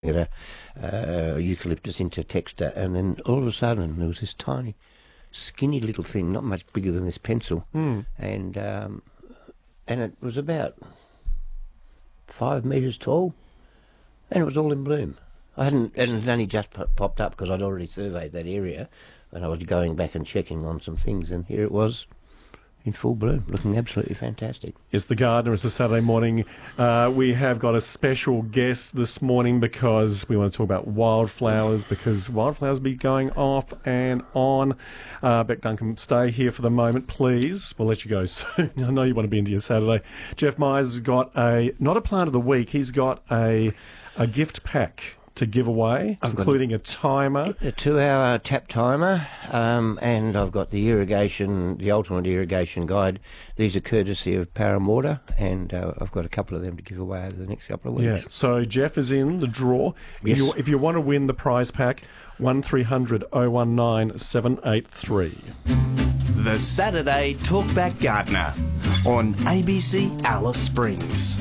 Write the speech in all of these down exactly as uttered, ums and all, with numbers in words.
at a uh, eucalyptus intertexta, and then all of a sudden there was this tiny, skinny little thing, not much bigger than this pencil, Mm. and um, and it was about five metres tall, and it was all in bloom. I hadn't, and it only just po- popped up because I'd already surveyed that area, and I was going back and checking on some things, and here it was in full bloom, looking absolutely fantastic. It's The Gardener. It's a Saturday morning. Uh, we have got a special guest this morning because we want to talk about wildflowers, because wildflowers be going off and on. Uh, Beck Duncan, stay here for the moment, please. We'll let you go soon. I know you want to be into your Saturday. Jeff Myers has got a, not a plant of the week, he's got a, a gift pack to give away, I've including a timer. A two-hour tap timer, um, and I've got the irrigation, the ultimate irrigation guide. These are courtesy of Paramotor, and uh, I've got a couple of them to give away over the next couple of Yeah, weeks. so Jeff is in the draw. Yes. If you, if you want to win the prize pack, one three hundred oh one nine seven eight three. The Saturday Talkback Gardener on A B C Alice Springs.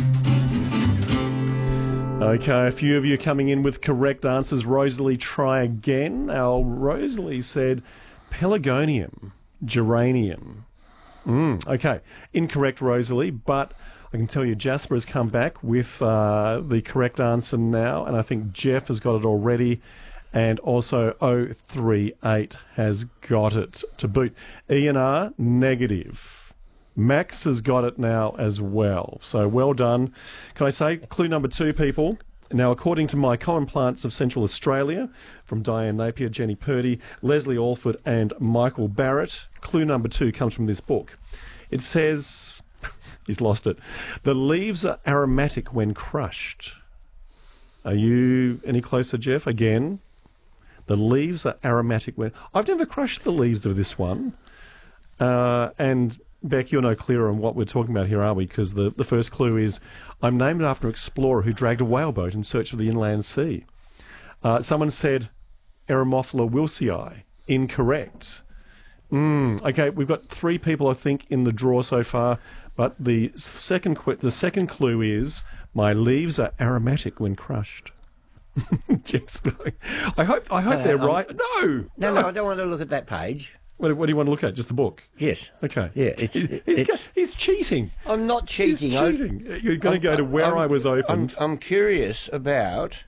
Okay, a few of you coming in with correct answers. Rosalie, try again. Our Rosalie said pelargonium, geranium. Mm, okay, incorrect, Rosalie, but I can tell you Jasper has come back with uh, the correct answer now, and I think Jeff has got it already, and also oh three eight has got it to boot. Ian R, negative. Max has got it now as well. So well done. Can I say, clue number two, people? Now, according to My Common Plants of Central Australia, from Diane Napier, Jenny Purdy, Leslie Alford and Michael Barrett, clue number two comes from this book. It says, he's lost it, the leaves are aromatic when crushed. Are you any closer, Jeff? Again, the leaves are aromatic when... I've never crushed the leaves of this one. Uh, and... Beck, you're no clearer on what we're talking about here, are we? Because the, the first clue is, I'm named after an explorer who dragged a whaleboat in search of the inland sea. Uh, someone said Eremophila wilsii. Incorrect. Mm, okay, we've got three people, I think, in the draw so far. But the second qu- the second clue is, my leaves are aromatic when crushed. Jeff's going, I hope I hope Uh, they're um, right. No, No, no, I don't want to look at that page. What, what do you want to look at? Just the book? Yes. Okay. Yeah, it's... He's, it's he's cheating. I'm not cheating. He's I- cheating. You're going to go to I'm- where I'm- I was opened. I'm, I'm curious about...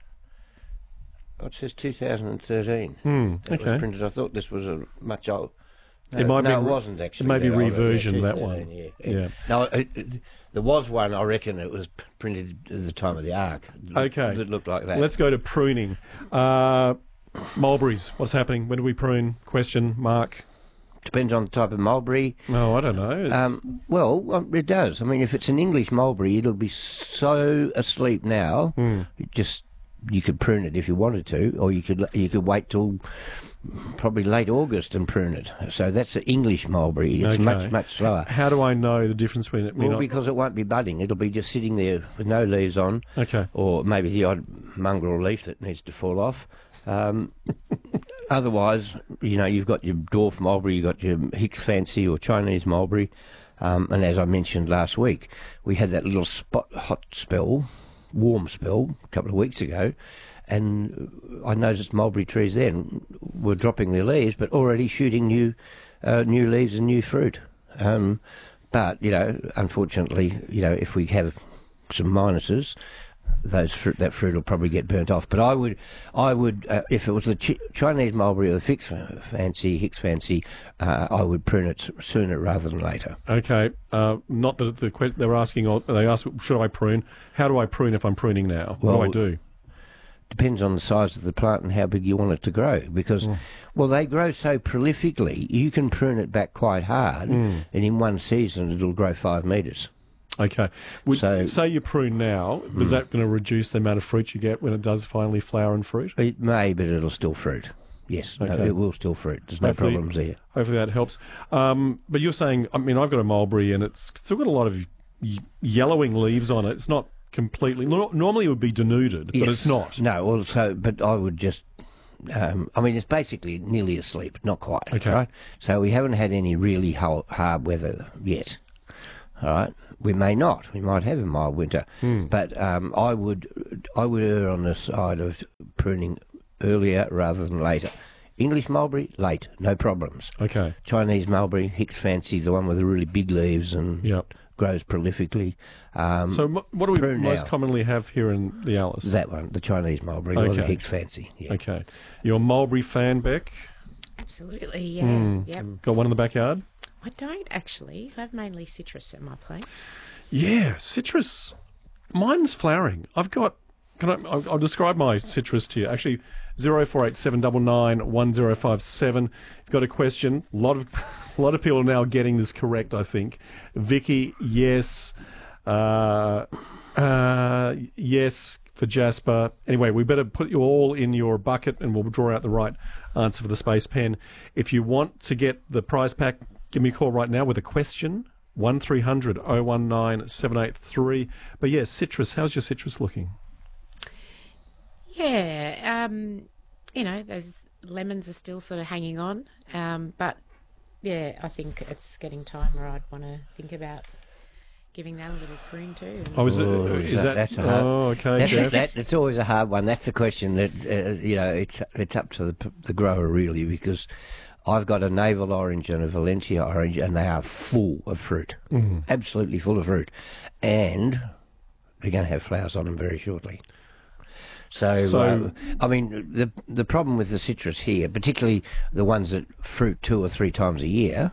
Oh, it says two thousand thirteen. Hmm, That okay. was printed. I thought this was a much old... No, It might no, be it re- wasn't actually. it may be that old. reversion, Yeah, that two one. thousand thirteen, Yeah. Yeah. No, it, it, there was one, I reckon, it was p- printed at the time of the Ark. Okay. That looked like that. Let's go to pruning. Uh, mulberries. What's happening? When do we prune? Question mark. Depends on the type of mulberry. No, I don't know. It's- Um, well, um, it does. I mean, if it's an English mulberry, it'll be so asleep now. Hmm. It just you could prune it if you wanted to, or you could you could wait till probably late August and prune it. So that's an English mulberry. It's Okay. much much slower. How do I know the difference between it? Well, because it won't be budding. It'll be just sitting there with no leaves on, Okay. or maybe the odd mongrel leaf that needs to fall off. Um, otherwise, you know, you've got your dwarf mulberry, you've got your Hicks fancy or Chinese mulberry, um, and as I mentioned last week, we had that little spot hot spell, warm spell, a couple of weeks ago, and I noticed mulberry trees then were dropping their leaves, but already shooting new, uh, new leaves and new fruit. Um, but you know, unfortunately, you know, if we have some minuses, those fruit, that fruit will probably get burnt off. But I would, I would, uh, if it was the Ch- Chinese mulberry or the Hicks fancy, Hicks fancy, uh, I would prune it sooner rather than later. Okay. Uh, not that the question they're asking. They ask, should I prune? How do I prune if I'm pruning now? What Well, do I do? Depends on the size of the plant and how big you want it to grow. Because, Mm. well, they grow so prolifically, you can prune it back quite hard, Mm. and in one season it'll grow five metres. Okay. Would, So- say you prune now, is that going to reduce the amount of fruit you get when it does finally flower and fruit? It may, but it'll still fruit. Yes, no, Okay. it will still fruit. There's no Hopefully- problems there. Hopefully that helps. Um, but you're saying, I mean, I've got a mulberry and it's still got a lot of y- yellowing leaves on it. It's not completely... nor- Normally it would be denuded, but it's not. No, also, but I would just... Um, I mean, it's basically nearly asleep, not quite. Okay. Right? So we haven't had any really ho- hard weather yet. All right, we may not. We might have a mild winter, Hmm. but um, I would I would err on the side of pruning earlier rather than later. English mulberry, late, no problems. Okay. Chinese mulberry, Hicks fancy, the one with the really big leaves and Yep. grows prolifically. Um, So m- what do we prune most now. commonly have here in the Alice? that one, the Chinese mulberry, or the Okay. Hicks fancy. Yeah. Okay. Your mulberry fan, Beck? Absolutely, yeah. Mm. Yep. Got one in the backyard? I don't actually. I have mainly citrus at my place. Yeah, citrus. Mine's flowering. I've got. Can I? I'll, I'll describe my citrus to you. Actually, zero four eight seven nine nine one zero five seven. You've got a question. A lot of, a lot of people are now getting this correct. I think. Vicky, yes. Uh, uh, yes for Jasper. Anyway, we better put you all in your bucket, and we'll draw out the right answer for the space pen. If you want to get the prize pack, give me a call right now with a question. one three hundred oh one nine seven eight three. But yeah, citrus. How's your citrus looking? Yeah, um, you know, those lemons are still sort of hanging on. Um, but yeah, I think it's getting time where I'd want to think about giving that a little prune too. And Oh, is it? Oh, Is, is that- that? that's a hard- oh, okay, That's, Jeff. that, it's always a hard one. That's the question that, uh, you know, it's it's up to the, the grower really, because I've got a navel orange and a Valencia orange, and they are full of fruit, Mm-hmm. absolutely full of fruit, and they're going to have flowers on them very shortly. So, So- uh, I mean, the the problem with the citrus here, particularly the ones that fruit two or three times a year,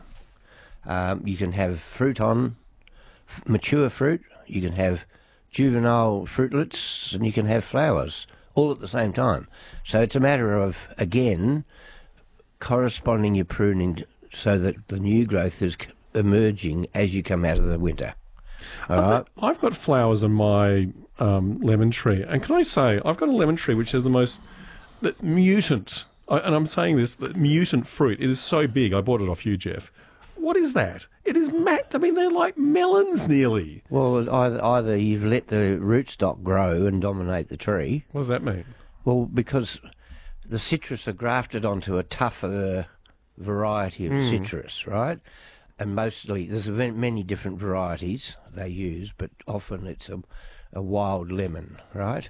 um, you can have fruit on, f- mature fruit, you can have juvenile fruitlets, and you can have flowers all at the same time. So it's a matter of, again, corresponding your pruning so that the new growth is c- emerging as you come out of the winter. All I've, right? got, I've got flowers on my um, lemon tree, and can I say I've got a lemon tree which has the most the mutant, I, and I'm saying this, the mutant fruit. It is so big. I bought it off you, Jeff. What is that? It is mat. I mean, they're like melons nearly. Well, either, either you've let the rootstock grow and dominate the tree, What does that mean? well, because the citrus are grafted onto a tougher variety of citrus, right? And mostly, there's a ve- many different varieties they use, but often it's a, a wild lemon, right?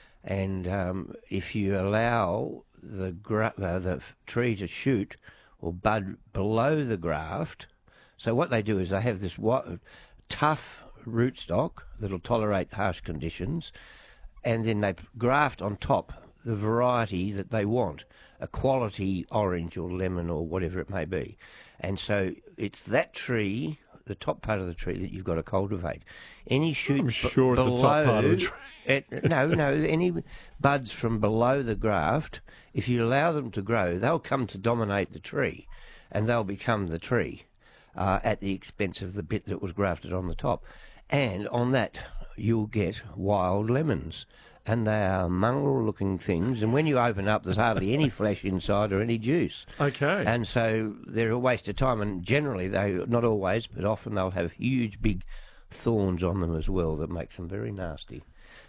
And um, if you allow the gra- uh, the f- tree to shoot or bud below the graft, so what they do is they have this wi- tough rootstock that'll tolerate harsh conditions, and then they p- graft on top the variety that they want, a quality orange or lemon or whatever it may be. And so it's that tree, the top part of the tree, that you've got to cultivate. Any shoots I'm b- sure it's the below, top part of the tree. it, no, no, any buds from below the graft, if you allow them to grow, they'll come to dominate the tree, and they'll become the tree uh, at the expense of the bit that was grafted on the top. And on that, you'll get wild lemons. And they are mongrel-looking things, and when you open up, there's hardly any flesh inside or any juice. Okay. And so they're a waste of time, and generally, they not always, but often they'll have huge, big thorns on them as well that makes them very nasty.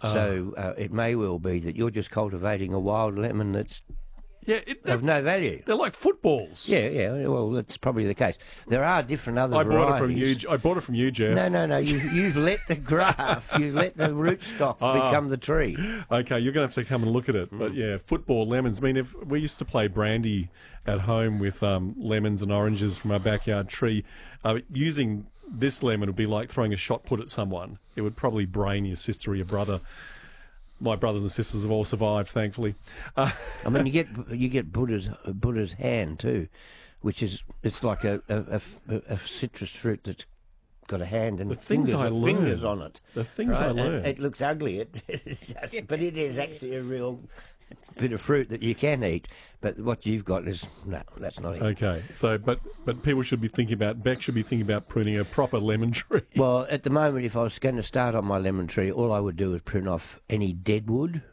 So uh, it may well be that you're just cultivating a wild lemon that's yeah, it, they're, of no value. they're like footballs. Yeah, yeah, well, that's probably the case. There are different other I varieties. bought it from you. I bought it from you, Jeff. No, no, no, you, you've let the graft, you've let the rootstock become the tree. Okay, you're going to have to come and look at it. Mm. But yeah, football lemons. I mean, if we used to play brandy at home with um, lemons and oranges from our backyard tree, uh, using this lemon would be like throwing a shot put at someone. It would probably brain your sister or your brother. My brothers and sisters have all survived, thankfully. Uh, I mean, you get you get Buddha's Buddha's hand too, which is it's like a a, a, a citrus fruit that's got a hand and The things fingers, I learn. fingers on it. the things I right? And learned. It looks ugly, it, it does, but it is actually a real bit of fruit that you can eat. But what you've got is no, that's not it. Okay, so but but people should be thinking about Beck should be thinking about pruning a proper lemon tree. Well, at the moment, if I was going to start on my lemon tree, all I would do is prune off any dead wood,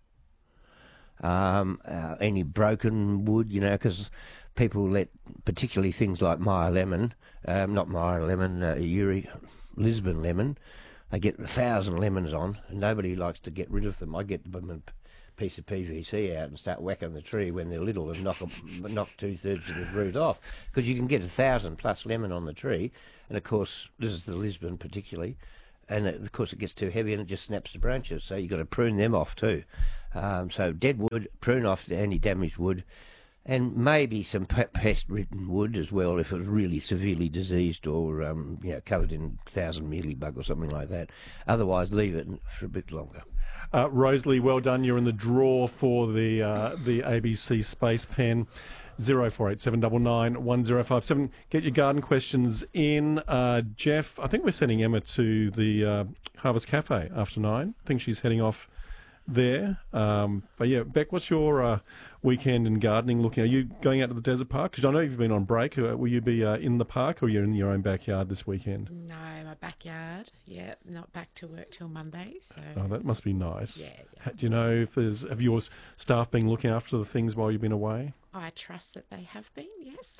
um, uh, any broken wood, you know, because people let, particularly things like Meyer lemon, um, not Meyer lemon, uh, Uri, Lisbon lemon, they get a thousand lemons on, and nobody likes to get rid of them. I get them and piece of P V C out and start whacking the tree when they're little and knock, 'em- knock two-thirds of the root off. Because you can get a thousand plus lemon on the tree, and of course, this is the Lisbon particularly, and it, of course it gets too heavy and it just snaps the branches, so you've got to prune them off too. Um, so dead wood, prune off any damaged wood, and maybe some pe- pest-ridden wood as well if it was really severely diseased or um, you know, covered in thousand mealybug or something like that. Otherwise, leave it for a bit longer. Uh, Rosalie, well done. You're in the draw for the uh, the A B C Space Pen. zero four eight seven nine nine one zero five seven. Get your garden questions in. Uh, Jeff, I think we're sending Emma to the uh, Harvest Cafe after nine. I think she's heading off there. Um, but yeah, Beck, what's your uh, weekend in gardening looking? Are you going out to the desert park? Because I know you've been on break. Uh, will you be uh, in the park or are you in your own backyard this weekend? No, my backyard. Yeah, not back to work till Monday. So Oh, that must be nice. Yeah, yeah. Ha- Do you know if there's have your s- staff been looking after the things while you've been away? I trust that they have been. Yes.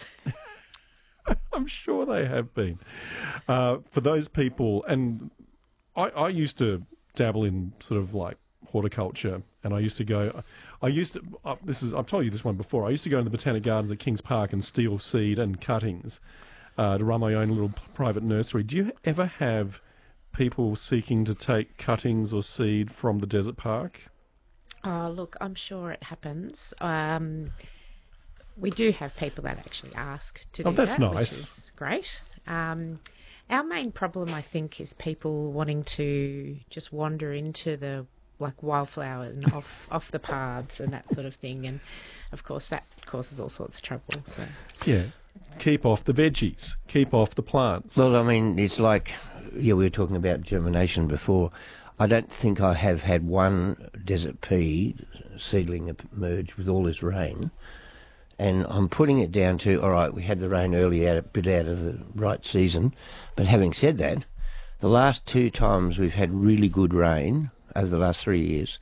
I'm sure they have been. Uh, for those people, and I, I used to dabble in sort of like horticulture, and I used to go. I used to. Uh, this is. I've told you this one before. I used to go into the Botanic Gardens at Kings Park and steal seed and cuttings uh, to run my own little private nursery. Do you ever have people seeking to take cuttings or seed from the desert park? Oh, look, I'm sure it happens. Um, we do have people that actually ask to do Oh, that's that, which nice. is great. Um, our main problem, I think, is people wanting to just wander into the like wildflowers and off off the paths and that sort of thing, and of course that causes all sorts of trouble. So Yeah. Keep off the veggies. Keep off the plants. Well, I mean, it's like, yeah, we were talking about germination before. I don't think I have had one desert pea seedling emerge with all this rain. And I'm putting it down to, all right, we had the rain early, out, a bit out of the right season. But having said that, the last two times we've had really good rain over the last three years,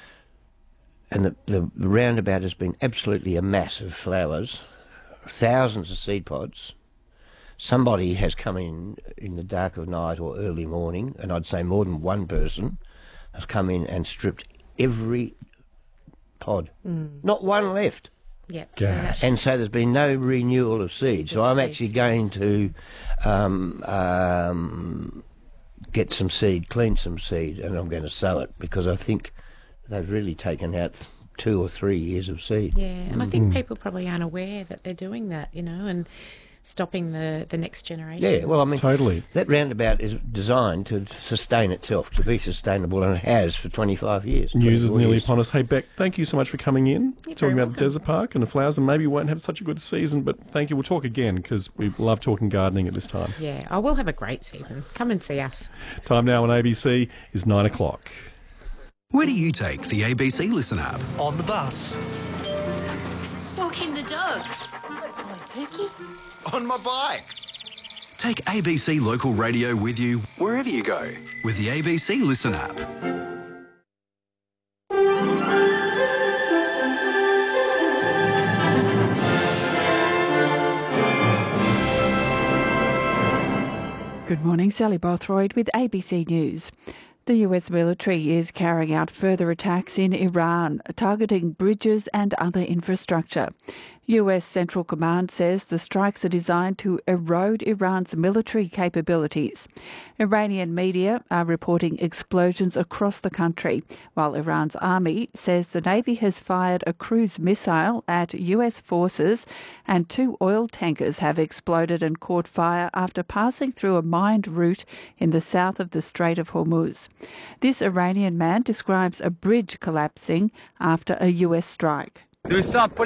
and the, the roundabout has been absolutely a mass of flowers, thousands of seed pods. Somebody has come in in the dark of night or early morning, and I'd say more than one person has come in and stripped every pod. Not one left. yep. So Gosh. that, And so there's been no renewal of seed. So The I'm seed actually stems. going to um, um, get some seed, clean some seed, and I'm going to sow it because I think they've really taken out th- two or three years of seed. yeah, and I think people probably aren't aware that they're doing that, you know, and stopping the the next generation. Yeah, well, I mean, Totally. that roundabout is designed to sustain itself, to be sustainable, and it has for twenty-five years. News is twenty-four nearly years. upon us. Hey, Beck, thank you so much for coming in, You're talking very about the welcome. desert park and the flowers, and maybe we won't have such a good season, but thank you. We'll talk again because we love talking gardening at this time. Yeah, I will have a great season. Come and see us. Time now on A B C is nine o'clock. Where do you take the A B C Listen app? On the bus. Walking the dog. Good boy, Pookie. On my bike. Take A B C Local Radio with you wherever you go with the A B C Listen app. Good morning, Sally Bothroyd with A B C News. The U S military is carrying out further attacks in Iran, targeting bridges and other infrastructure. U S Central Command says the strikes are designed to erode Iran's military capabilities. Iranian media are reporting explosions across the country, while Iran's army says the Navy has fired a cruise missile at U S forces and two oil tankers have exploded and caught fire after passing through a mined route in the south of the Strait of Hormuz. This Iranian man describes a bridge collapsing after a U S strike. Look,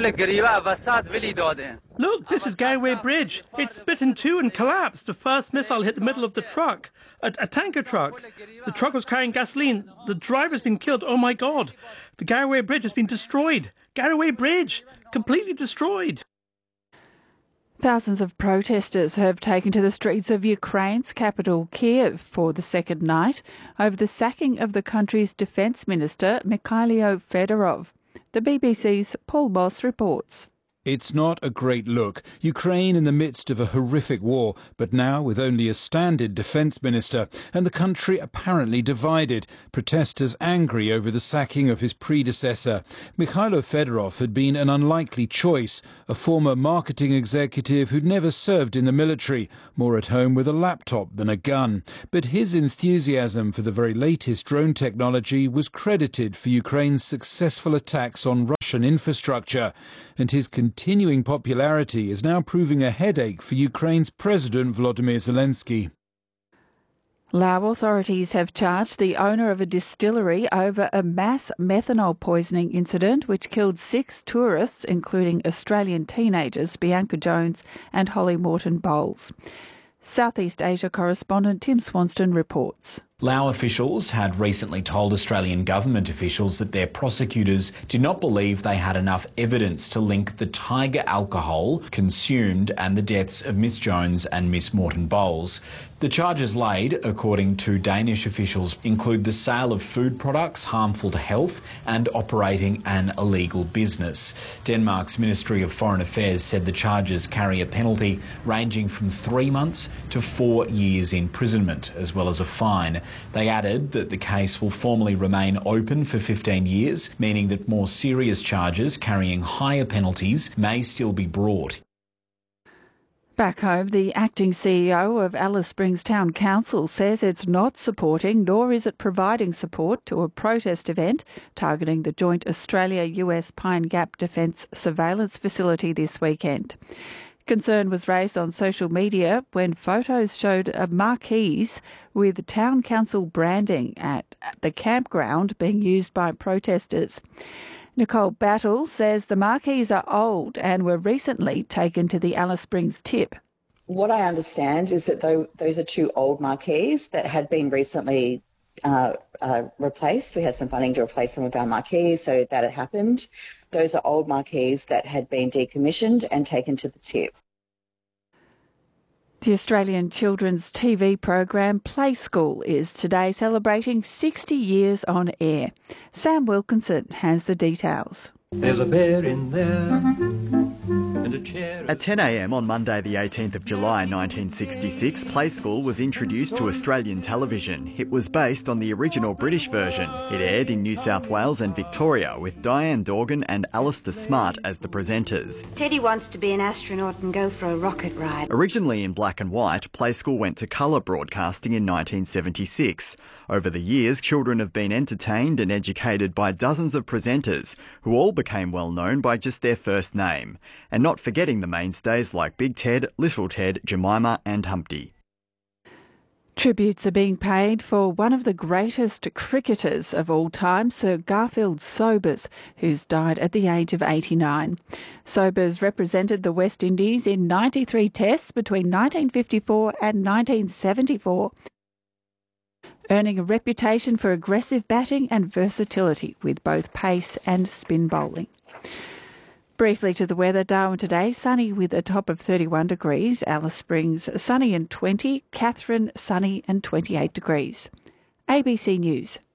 this is Garway Bridge. It's split in two and collapsed. The first missile hit the middle of the truck, a, a tanker truck. The truck was carrying gasoline. The driver's been killed. Oh my God. The Garway Bridge has been destroyed. Garway Bridge, completely destroyed. Thousands of protesters have taken to the streets of Ukraine's capital, Kiev, for the second night over the sacking of the country's defence minister, Mikhailo Fedorov. The B B C's Paul Moss reports. It's not a great look. Ukraine in the midst of a horrific war, but now with only a stand-in defence minister, and the country apparently divided, protesters angry over the sacking of his predecessor. Mikhailo Fedorov had been an unlikely choice, a former marketing executive who'd never served in the military, more at home with a laptop than a gun. But his enthusiasm for the very latest drone technology was credited for Ukraine's successful attacks on Russian infrastructure, and his continuing popularity is now proving a headache for Ukraine's President Volodymyr Zelensky. Lao authorities have charged the owner of a distillery over a mass methanol poisoning incident which killed six tourists, including Australian teenagers Bianca Jones and Holly Morton Bowles. Southeast Asia correspondent Tim Swanston reports. Lao officials had recently told Australian government officials that their prosecutors did not believe they had enough evidence to link the Tiger alcohol consumed and the deaths of Miss Jones and Miss Morton Bowles. The charges laid, according to Danish officials, include the sale of food products harmful to health and operating an illegal business. Denmark's Ministry of Foreign Affairs said the charges carry a penalty ranging from three months to four years imprisonment, as well as a fine. They added that the case will formally remain open for fifteen years, meaning that more serious charges carrying higher penalties may still be brought. Back home, the acting C E O of Alice Springs Town Council says it's not supporting nor is it providing support to a protest event targeting the joint Australia-U S Pine Gap Defence Surveillance Facility this weekend. Concern was raised on social media when photos showed a marquees with town council branding at the campground being used by protesters. Nicole Battle says the marquees are old and were recently taken to the Alice Springs tip. What I understand is that those are two old marquees that had been recently uh, uh, replaced. We had some funding to replace some of our marquees, so that had happened. Those are old marquees that had been decommissioned and taken to the tip. The Australian children's T V program Play School is today celebrating sixty years on air. Sam Wilkinson has the details. There's a bear in there and a chair. At ten a m on Monday the eighteenth of July nineteen sixty-six, Play School was introduced to Australian television. It was based on the original British version. It aired in New South Wales and Victoria with Diane Dorgan and Alistair Smart as the presenters. Teddy wants to be an astronaut and go for a rocket ride. Originally in black and white, Play School went to colour broadcasting in nineteen seventy-six. Over the years, children have been entertained and educated by dozens of presenters who all became well known by just their first name. And not forgetting the mainstays like Big Ted, Little Ted, Jemima and Humpty. Tributes are being paid for one of the greatest cricketers of all time, Sir Garfield Sobers, who's died at the age of eighty-nine. Sobers represented the West Indies in ninety-three tests between nineteen fifty-four and nineteen seventy-four, earning a reputation for aggressive batting and versatility with both pace and spin bowling. Briefly to the weather, Darwin today, sunny with a top of thirty-one degrees, Alice Springs sunny and twenty, Katherine sunny and twenty-eight degrees. A B C News.